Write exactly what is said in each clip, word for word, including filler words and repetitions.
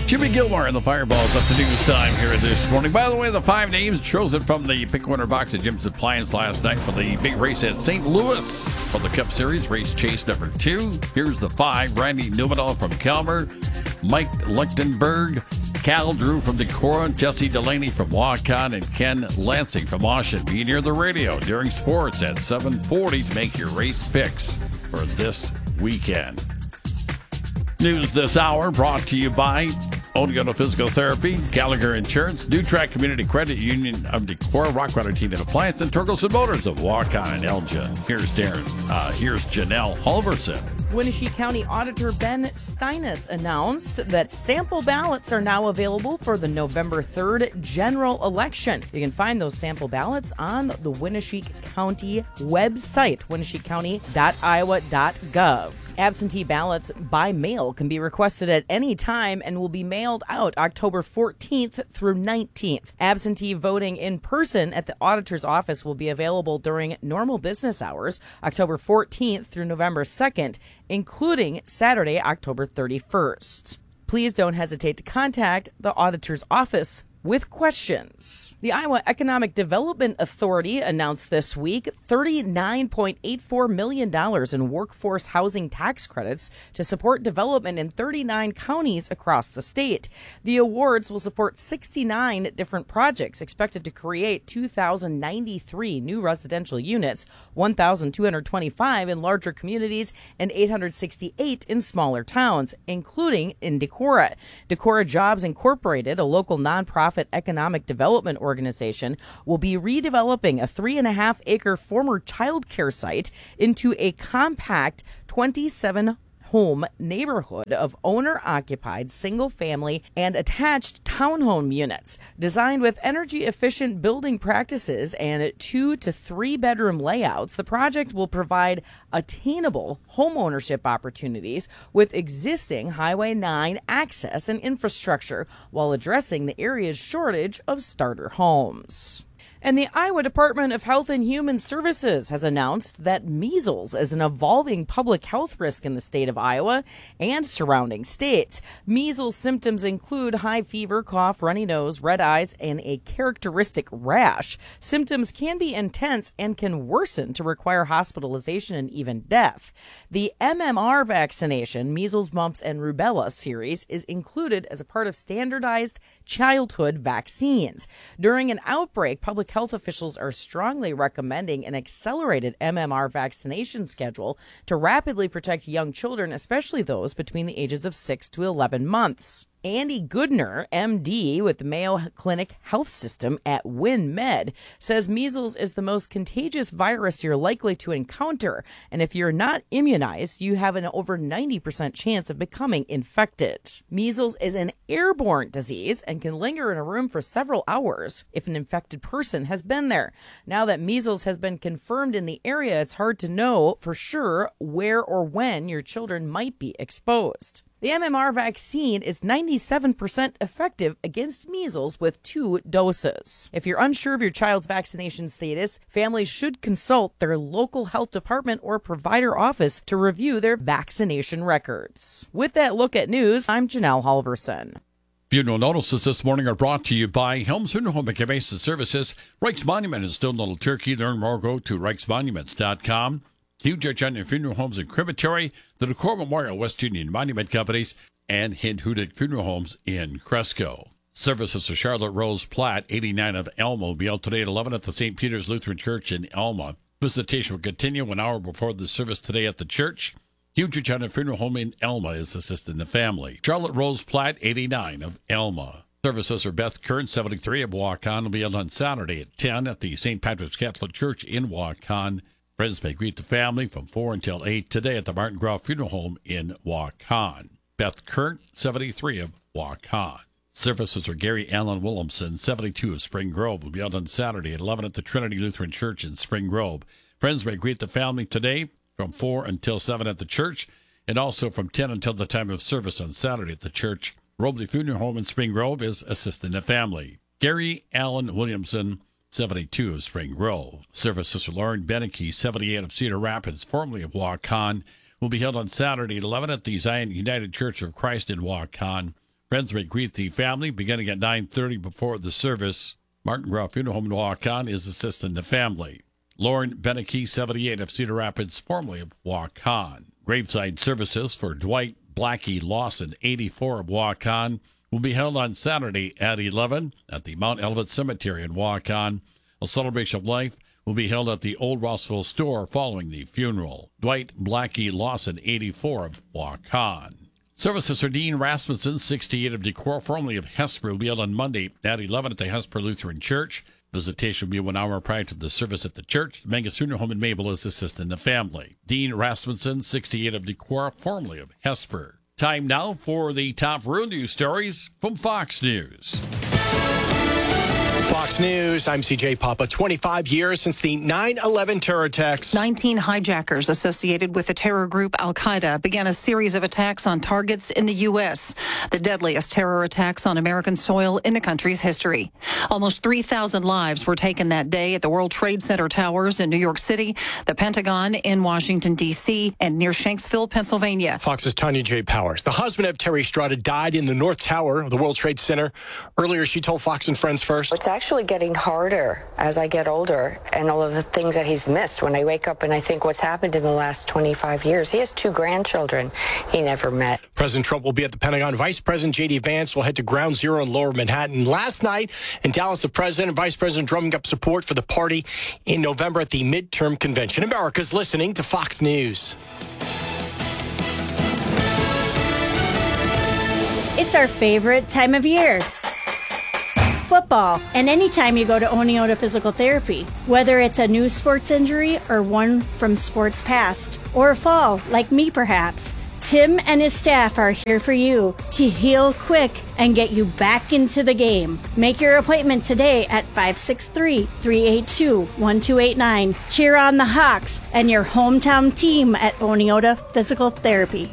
Jimmy Gilmore and the Fireballs up to news time here this morning. By the way, the five names chosen from the pick winner box at Jim's Appliance last night for the big race at Saint Louis for the Cup Series, race chase number two. Here's the five: Randy Newman from Calmer, Mike Lichtenberg, Cal Drew from Decorah, Jesse Delaney from Waukon, and Ken Lansing from Washington. Be near the radio during sports at seven forty to make your race picks for this weekend. News this hour brought to you by Oneonta Physical Therapy, Gallagher Insurance, New Track Community Credit Union of Decorah, Rockwater Team and Appliance, and Torkelson Motors of Waukon and Elgin. Here's Darren. Uh, here's Janelle Halverson. Wenatchee County Auditor Ben Steinis announced that sample ballots are now available for the November third general election. You can find those sample ballots on the Wenatchee County website, wenatchee county dot iowa dot gov. Absentee ballots by mail can be requested at any time and will be mailed out October fourteenth through nineteenth. Absentee voting in person at the auditor's office will be available during normal business hours, October fourteenth through November second, including Saturday, October thirty-first. Please don't hesitate to contact the auditor's office with questions. The Iowa Economic Development Authority announced this week thirty-nine point eight four million dollars in workforce housing tax credits to support development in thirty-nine counties across the state. The awards will support sixty-nine different projects expected to create two thousand ninety-three new residential units, one thousand two hundred twenty-five in larger communities, and eight hundred sixty-eight in smaller towns, including in Decorah. Decorah Jobs Incorporated, a local nonprofit economic development organization, will be redeveloping a three and a half acre former child care site into a compact twenty-seven home neighborhood of owner-occupied single-family and attached townhome units. Designed with energy-efficient building practices and two to three bedroom layouts, the project will provide attainable home ownership opportunities with existing Highway nine access and infrastructure while addressing the area's shortage of starter homes. And the Iowa Department of Health and Human Services has announced that measles is an evolving public health risk in the state of Iowa and surrounding states. Measles symptoms include high fever, cough, runny nose, red eyes, and a characteristic rash. Symptoms can be intense and can worsen to require hospitalization and even death. The M M R vaccination, measles, mumps, and rubella series, is included as a part of standardized childhood vaccines. During an outbreak, public health officials are strongly recommending an accelerated M M R vaccination schedule to rapidly protect young children, especially those between the ages of six to eleven months. Andy Goodner, M D with the Mayo Clinic Health System at WinMed, says measles is the most contagious virus you're likely to encounter, and if you're not immunized, you have an over ninety percent chance of becoming infected. Measles is an airborne disease and can linger in a room for several hours if an infected person has been there. Now that measles has been confirmed in the area, it's hard to know for sure where or when your children might be exposed. The M M R vaccine is ninety-seven percent effective against measles with two doses. If you're unsure of your child's vaccination status, families should consult their local health department or provider office to review their vaccination records. With that look at news, I'm Janelle Halverson. Funeral notices this morning are brought to you by Helms Funeral Home and Cremation Services, Reichs Monument in Stone Little Turkey. Learn more, go to reichs monuments dot com. Huge Church Onion Funeral Homes and Crematory, the Decorah Memorial West Union Monument Companies, and Hinhudik Funeral Homes in Cresco. Services to Charlotte Rose Platt, eighty-nine of Elma, will be held today at eleven at the Saint Peter's Lutheran Church in Elma. Visitation will continue an hour before the service today at the church. Huge Church Onion Funeral Home in Elma is assisting the family. Charlotte Rose Platt, eighty-nine of Elma. Services are Beth Kern, seventy-three of Waukon, will be held on Saturday at ten at the Saint Patrick's Catholic Church in Waukon. Friends may greet the family from four until eight today at the Martin Groff Funeral Home in Waukon. Beth Kern, seventy-three of Waukon. Services are Gary Allen Williamson, seventy-two of Spring Grove, will be out on Saturday at eleven at the Trinity Lutheran Church in Spring Grove. Friends may greet the family today from four until seven at the church, and also from ten until the time of service on Saturday at the church. Robley Funeral Home in Spring Grove is assisting the family. Gary Allen Williamson, seventy-two of Spring Grove. Services for Lauren Beneke, seventy-eight of Cedar Rapids, formerly of Waukon, will be held on Saturday at eleven at the Zion United Church of Christ in Waukon. Friends may greet the family beginning at nine thirty before the service. Martin Groff Funeral Home in Waukon is assisting the family. Lauren Beneke, seventy-eight, of Cedar Rapids, formerly of Waukon. Graveside services for Dwight Blackie Lawson, eighty-four, of Waukon, will be held on Saturday at eleven at the Mount Olivet Cemetery in Waukon. A celebration of life will be held at the Old Rossville store following the funeral. Dwight Blackie Lawson, eighty-four, of Waukon. Services for Dean Rasmussen, sixty-eight, of Decorah, formerly of Hesper, will be held on Monday at eleven at the Hesper Lutheran Church. Visitation will be one hour prior to the service at the church. The Mangus Funeral Home in Mabel is assisting the family. Dean Rasmussen, sixty-eight, of Decorah, formerly of Hesper. Time now for the top rural news stories from Fox News. Fox News, I'm C J Papa. twenty-five years since the nine eleven terror attacks. nineteen hijackers associated with the terror group Al-Qaeda began a series of attacks on targets in the U S, the deadliest terror attacks on American soil in the country's history. Almost three thousand lives were taken that day at the World Trade Center towers in New York City, the Pentagon in Washington, D C, and near Shanksville, Pennsylvania. Fox's Tanya J. Powers. The husband of Terry Strada died in the North Tower of the World Trade Center. Earlier, she told Fox and Friends First. It's actually getting harder as I get older, and all of the things that he's missed. When I wake up and I think what's happened in the last twenty-five years, he has two grandchildren he never met. President Trump will be at the Pentagon. Vice President J D. Vance will head to Ground Zero in Lower Manhattan. Last night in Dallas, the president and vice president drumming up support for the party in November at the midterm convention. America's listening to Fox News. It's our favorite time of year. Football, and anytime you go to Oneota Physical Therapy, whether it's a new sports injury or one from sports past, or a fall, like me perhaps, Tim and his staff are here for you to heal quick and get you back into the game. Make your appointment today at five six three, three eight two, one two eight nine. Cheer on the Hawks and your hometown team at Oneota Physical Therapy.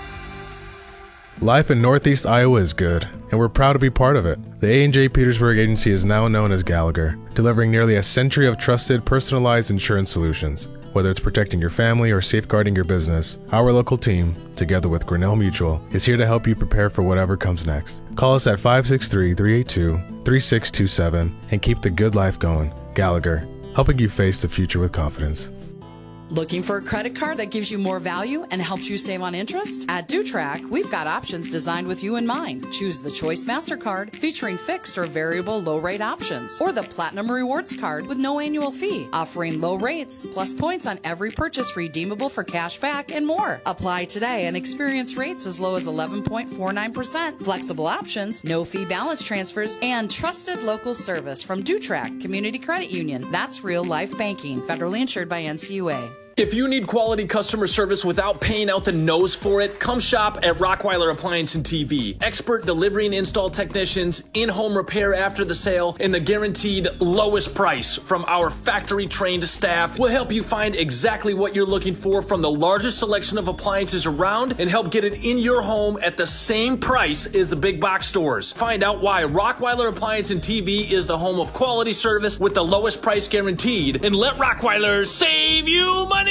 Life in Northeast Iowa is good, and we're proud to be part of it. The A and J Petersburg Agency is now known as Gallagher, delivering nearly a century of trusted, personalized insurance solutions. Whether it's protecting your family or safeguarding your business, our local team, together with Grinnell Mutual, is here to help you prepare for whatever comes next. Call us at five six three, three eight two, three six two seven and keep the good life going. Gallagher, helping you face the future with confidence. Looking for a credit card that gives you more value and helps you save on interest? At DuTrack, we've got options designed with you in mind. Choose the Choice MasterCard featuring fixed or variable low-rate options, or the Platinum Rewards Card with no annual fee, offering low rates plus points on every purchase redeemable for cash back and more. Apply today and experience rates as low as eleven point four nine percent. Flexible options, no fee balance transfers, and trusted local service from DuTrack Community Credit Union. That's real life banking. Federally insured by N C U A. If you need quality customer service without paying out the nose for it, come shop at Rockweiler Appliance and T V. Expert delivery and install technicians, in-home repair after the sale, and the guaranteed lowest price from our factory-trained staff will help you find exactly what you're looking for from the largest selection of appliances around and help get it in your home at the same price as the big box stores. Find out why Rockweiler Appliance and T V is the home of quality service with the lowest price guaranteed, and let Rockweiler save you money!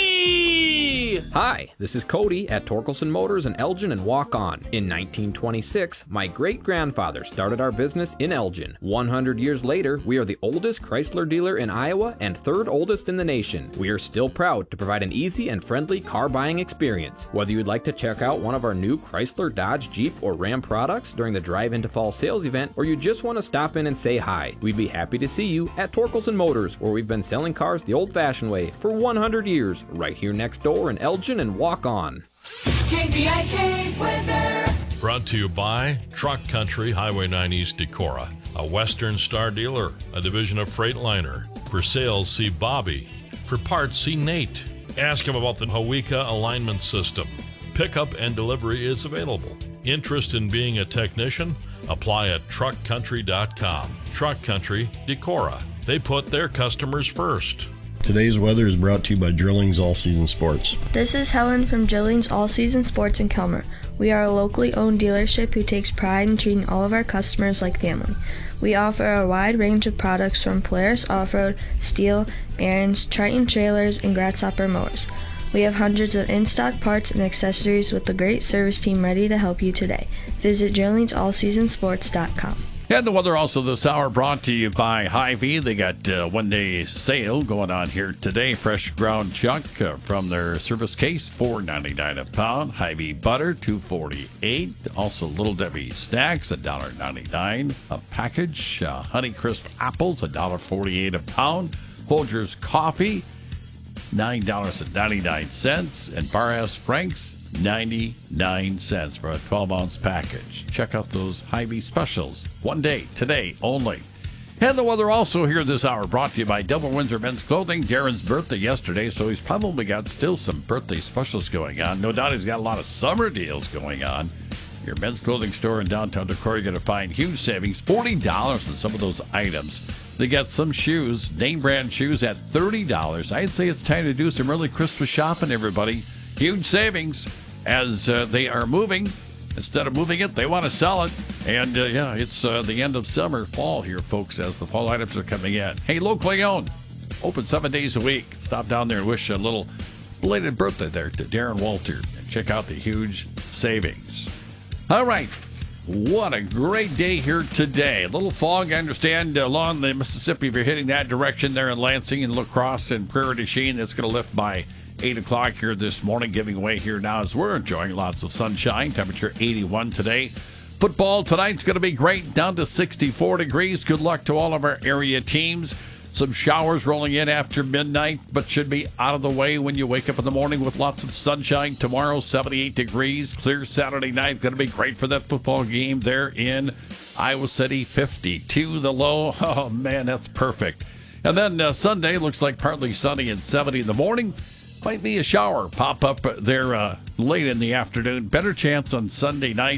Hi, this is Cody at Torkelson Motors in Elgin and Walk On. In nineteen twenty-six, my great-grandfather started our business in Elgin. one hundred years later, we are the oldest Chrysler dealer in Iowa and third oldest in the nation. We are still proud to provide an easy and friendly car buying experience. Whether you'd like to check out one of our new Chrysler, Dodge, Jeep, or Ram products during the Drive Into Fall sales event, or you just want to stop in and say hi, we'd be happy to see you at Torkelson Motors, where we've been selling cars the old-fashioned way for one hundred years. Right here next door in Elgin and Walk On. K V I K weather. Brought to you by Truck Country, Highway nine East Decorah, a Western Star dealer, a division of Freightliner. For sales, see Bobby. For parts, see Nate. Ask him about the Hawika alignment system. Pickup and delivery is available. Interest in being a technician? Apply at truck country dot com. Truck Country, Decorah. They put their customers first. Today's weather is brought to you by Drillings All Season Sports. This is Helen from Drillings All Season Sports in Kelmer. We are a locally owned dealership who takes pride in treating all of our customers like family. We offer a wide range of products from Polaris Off-Road, Steel, Aaron's, Triton trailers, and Grasshopper mowers. We have hundreds of in-stock parts and accessories with a great service team ready to help you today. Visit Jolene's All Season Sports dot com. And the weather also this hour brought to you by Hy-Vee. They got a one-day sale going on here today. Fresh ground chuck uh, from their service case, four ninety-nine a pound. Hy-Vee butter, two forty-eight. Also Little Debbie snacks, one ninety-nine a package. Uh, Honeycrisp apples, one forty-eight a pound. Folgers coffee, nine ninety-nine. And Bar-S Franks, ninety-nine cents for a twelve ounce package. Check out those Hy-Vee specials. One day, today only. And the weather also here this hour brought to you by Double Windsor Men's Clothing. Darren's birthday yesterday, so he's probably got still some birthday specials going on. No doubt he's got a lot of summer deals going on. Your men's clothing store in downtown Decorah, you're going to find huge savings, forty dollars on some of those items. They got some shoes, name brand shoes at thirty dollars. I'd say it's time to do some early Christmas shopping, everybody. Huge savings as uh, they are moving. Instead of moving it, they want to sell it. And, uh, yeah, it's uh, the end of summer, fall here, folks, as the fall items are coming in. Hey, locally owned, open seven days a week. Stop down there and wish a little belated birthday there to Darren Walter. And check out the huge savings. All right. What a great day here today. A little fog, I understand, along the Mississippi. If you're heading that direction there in Lansing and La Crosse and Prairie du Chien, it's going to lift by eight o'clock here this morning, giving way here now as we're enjoying lots of sunshine. Temperature eighty-one today. Football tonight's going to be great, down to sixty-four degrees. Good luck to all of our area teams. Some showers rolling in after midnight, but should be out of the way when you wake up in the morning with lots of sunshine. Tomorrow, seventy-eight degrees. Clear Saturday night. Going to be great for that football game there in Iowa City. fifty-two the low. Oh, man, that's perfect. And then uh, Sunday looks like partly sunny and seventy in the morning. Might be a shower pop up there uh, late in the afternoon. Better chance on Sunday night.